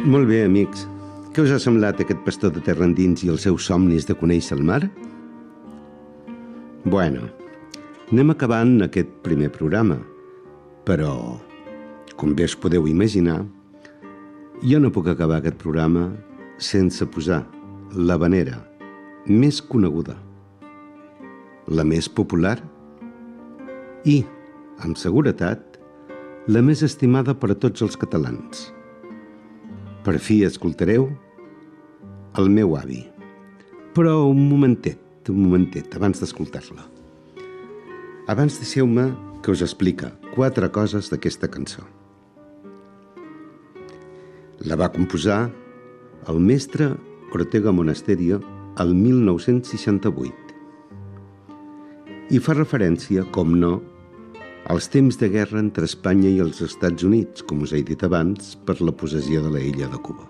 Molt bé, amics. Què us ha semblat aquest pastor de terra endins i els seus somnis de conèixer el mar? Bueno, anem acabant aquest primer programa, però, com bé us podeu imaginar, jo no puc acabar aquest programa sense posar l'havanera més coneguda, la més popular i, amb seguretat, la més estimada per a tots els catalans. Per fi escoltareu el meu avi. Però un momentet, abans d'escoltar-la. Abans deixeu-me que us explica 4 coses d'aquesta cançó. La va composar el mestre Ortega Monasterio el 1968 i fa referència, com no, als temps de guerra entre Espanya i els Estats Units, com us he dit abans, per la possessió de l'illa de Cuba.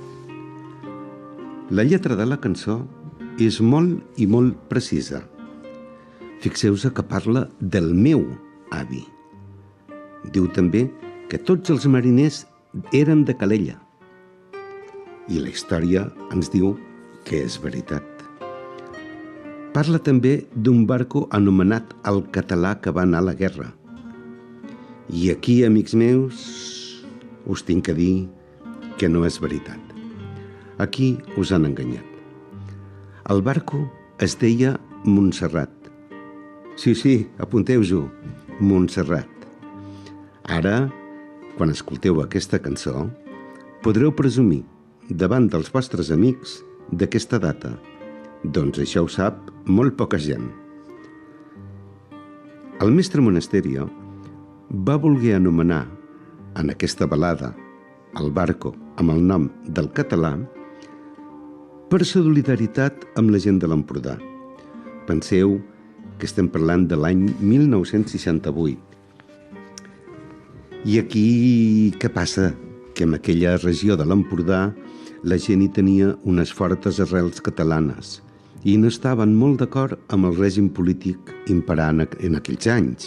La lletra de la cançó és molt i molt precisa. Fixeu-vos que parla del meu avi. Diu també que tots els mariners eren de Calella. I la història ens diu que és veritat. Parla també d'un barco anomenat el Català que va anar a la guerra. I aquí, amics meus, us tinc que dir que no és veritat. Aquí us han enganyat. El barco es deia Montserrat. Sí, apunteu-ho, Montserrat. Ara, quan escolteu aquesta cançó, podreu presumir davant dels vostres amics d'aquesta data. Doncs això ho sap molt poca gent. El mestre Monasterio va voler anomenar en aquesta balada el barco amb el nom del català per solidaritat amb la gent de l'Empordà. Penseu que estem parlant de l'any 1968. I aquí què passa? Que en aquella regió de l'Empordà la gent hi tenia unes fortes arrels catalanes i no estaven molt d'acord amb el règim polític imperant en aquells anys.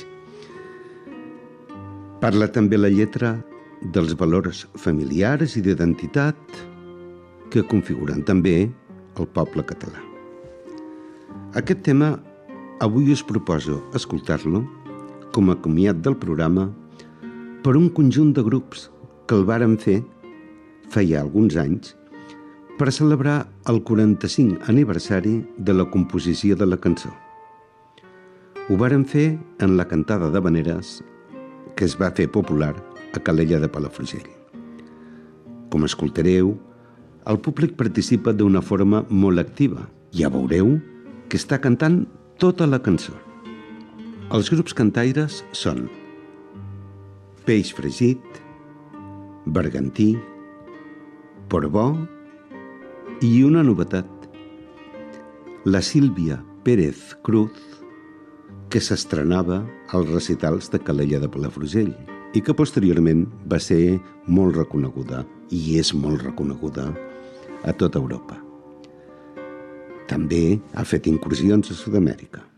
Parla també la lletra dels valors familiars i d'identitat que configuren també el poble català. Aquest tema avui us proposo escoltar-lo com a comiat del programa per un conjunt de grups que el varen fer feia alguns anys per celebrar el 45 aniversari de la composició de la cançó. Ho varen fer en la cantada d'havaneres que es va fer popular a Calella de Palafrugell. Com escoltareu, el públic participa d'una forma molt activa. Ja veureu que està cantant tota la cançó. Els grups cantaires són Peix Fregit, Bergantí, Portbó i una novetat, la Sílvia Pérez Cruz, que s'estrenava als recitals de Calella de Palafrugell i que posteriorment va ser molt reconeguda i és molt reconeguda a tota Europa. També ha fet incursions a Sud-amèrica.